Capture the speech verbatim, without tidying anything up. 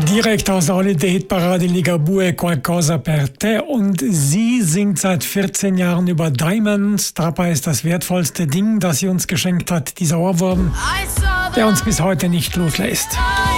Direkt aus der Holiday-Hit-Parade Ligabue Qualcosa per te und sie singt seit vierzehn Jahren über Diamonds. Dabei ist das wertvollste Ding, das sie uns geschenkt hat, dieser Ohrwurm, der uns bis heute nicht loslässt.